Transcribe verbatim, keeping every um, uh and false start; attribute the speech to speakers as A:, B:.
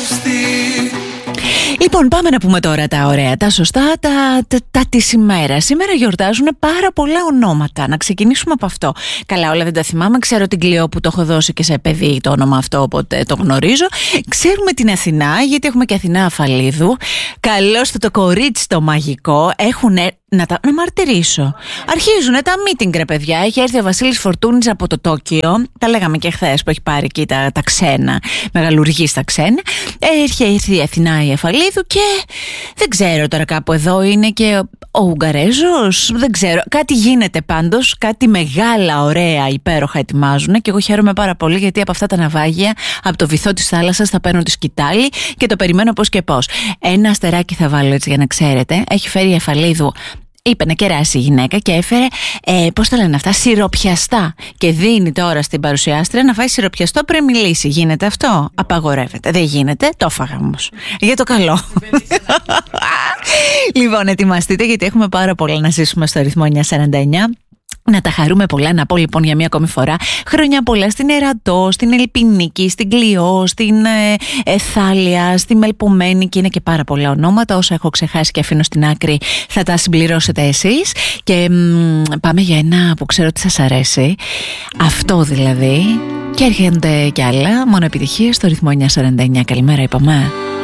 A: Λοιπόν, πάμε να πούμε τώρα τα ωραία, τα σωστά, τα, τα, τα της ημέρας. Σήμερα γιορτάζουν πάρα πολλά ονόματα. Να ξεκινήσουμε από αυτό. Καλά, όλα δεν τα θυμάμαι. Ξέρω την Κλειό που το έχω δώσει και σε παιδί το όνομα αυτό, οπότε το γνωρίζω. Ξέρουμε την Αθηνά, γιατί έχουμε και Αθηνά Αφαλίδου. Καλώς το, το κορίτσι το μαγικό. Έχουν. Να, τα, να μαρτυρήσω. Αρχίζουν τα meeting, ρε παιδιά. Έχει έρθει ο Βασίλης Φορτούνης από το Τόκιο. Τα λέγαμε και χθες που έχει πάρει εκεί τα, τα ξένα. Μεγαλουργεί στα ξένα. Έχει έρθει η Αθηνά η Αφαλίδου και δεν ξέρω τώρα, κάπου εδώ είναι και ο Ουγγαρέζος. Δεν ξέρω. Κάτι γίνεται πάντως. Κάτι μεγάλα, ωραία, υπέροχα ετοιμάζουν. Και εγώ χαίρομαι πάρα πολύ, γιατί από αυτά τα ναυάγια, από το βυθό της θάλασσας, θα παίρνω τη σκητάλη και το περιμένω πώς και πώς. Ένα αστεράκι θα βάλω έτσι για να ξέρετε. Έχει φέρει η Αφαλίδου. Είπε να κεράσει η γυναίκα και έφερε, ε, πώς τα λένε αυτά, σιροπιαστά. Και δίνει τώρα στην παρουσιάστρια να φάει σιροπιαστό πριν μιλήσει. Γίνεται αυτό? Απαγορεύεται. Δεν γίνεται. Το έφαγα όμως. Για το καλό. Λοιπόν, ετοιμαστείτε, γιατί έχουμε πάρα πολλά να ζήσουμε στο ρυθμό εννιά σαράντα εννιά. Να τα χαρούμε πολλά. Να πω λοιπόν για μία ακόμη φορά χρόνια πολλά στην Ερατό, στην Ελπινίκη, στην Κλειό, στην ε, Εθάλια, στη Μελπομένη, και είναι και πάρα πολλά ονόματα. Όσα έχω ξεχάσει και αφήνω στην άκρη θα τα συμπληρώσετε εσείς. Και μ, πάμε για ένα που ξέρω ότι σας αρέσει. Αυτό δηλαδή. Και έρχονται κι άλλα. Μόνο επιτυχίες στο ρυθμό εννιά σαράντα εννιά. Καλημέρα είπαμε.